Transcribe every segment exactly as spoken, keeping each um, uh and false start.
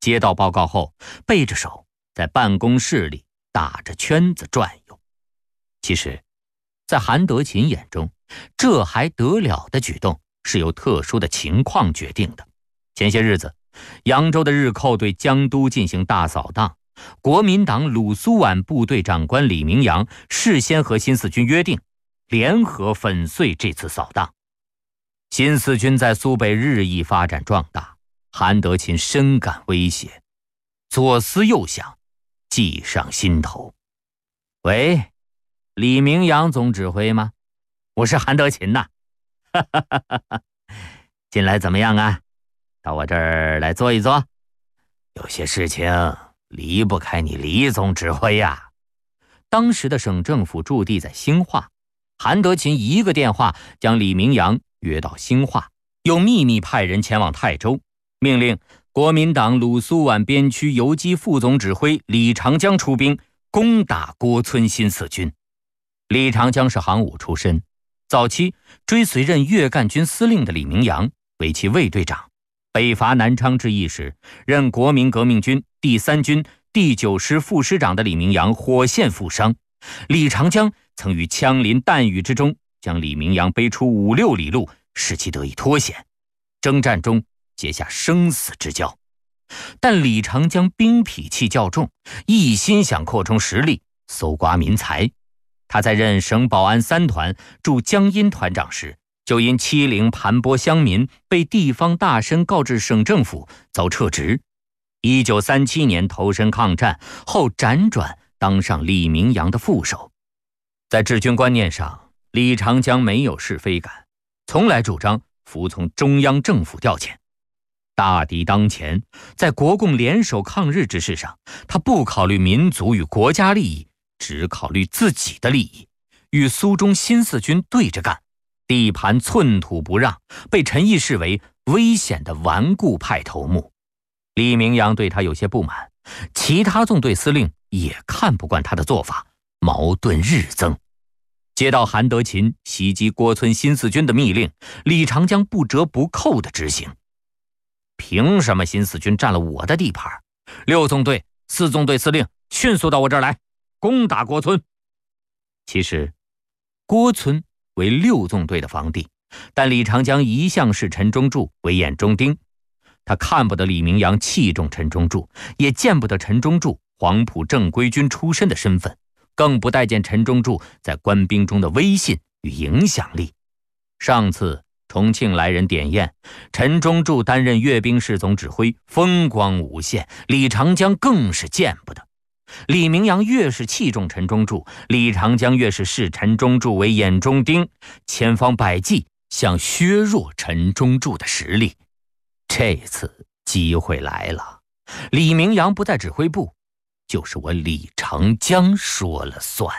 接到报告后，背着手在办公室里打着圈子转悠。其实，在韩德勤眼中，这还得了的举动是由特殊的情况决定的。前些日子，扬州的日寇对江都进行大扫荡，国民党鲁苏皖部队长官李明阳事先和新四军约定，联合粉碎这次扫荡。新四军在苏北日益发展壮大，韩德勤深感威胁，左思右想，计上心头。喂，李明阳总指挥吗？我是韩德勤呐。哈哈哈哈哈，近来怎么样啊？到我这儿来坐一坐。有些事情离不开你李总指挥呀。当时的省政府驻地在兴化，韩德勤一个电话将李明阳约到兴化，又秘密派人前往泰州，命令国民党鲁苏皖边区游击副总指挥李长江出兵攻打郭村新四军。李长江是行伍出身，早期追随任粤赣军司令的李明阳为其卫队长，北伐南昌之役时，任国民革命军第三军第九师副师长的李明阳火线负伤，李长江曾于枪林弹雨之中将李明阳背出五六里路，使其得以脱险。征战中结下生死之交，但李长江兵痞气较重，一心想扩充实力，搜刮民财。他在任省保安三团驻江阴团长时，就因欺凌盘剥乡民，被地方大绅告至省政府，遭撤职。一九三七年投身抗战后，辗转当上李明阳的副手。在治军观念上，李长江没有是非感，从来主张服从中央政府调遣。大敌当前，在国共联手抗日之事上，他不考虑民族与国家利益，只考虑自己的利益，与苏中新四军对着干，地盘寸土不让，被陈毅视为危险的顽固派头目。李明阳对他有些不满，其他纵队司令也看不惯他的做法，矛盾日增。接到韩德勤袭击郭村新四军的密令，李长江不折不扣地执行。凭什么新四军占了我的地盘？六纵队、四纵队司令迅速到我这儿来，攻打郭村。其实，郭村为六纵队的防地，但李长江一向视陈忠柱为眼中钉。他看不得李明阳器重陈忠柱，也见不得陈忠柱黄埔正规军出身的身份，更不待见陈忠柱在官兵中的威信与影响力。上次重庆来人点验，陈忠柱担任阅兵室总指挥，风光无限，李长江更是见不得。李明阳越是器重陈忠柱，李长江越是视陈忠柱为眼中钉，千方百计想削弱陈忠柱的实力。这次机会来了，李明阳不在指挥部，就是我李长江说了算。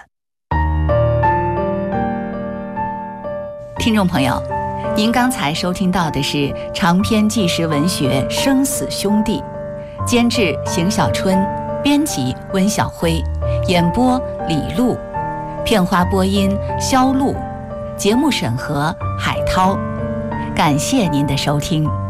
听众朋友，您刚才收听到的是长篇纪实文学《生死兄弟》，监制邢小春，编辑温晓辉，演播李璐，片花播音肖璐，节目审核海涛。感谢您的收听。